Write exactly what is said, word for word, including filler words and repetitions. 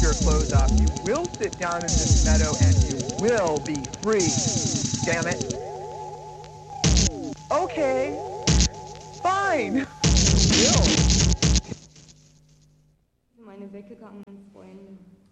your clothes off. You will sit down in this meadow and you will be free. Damn it. Okay. Fine. You will. Meine weggegangen.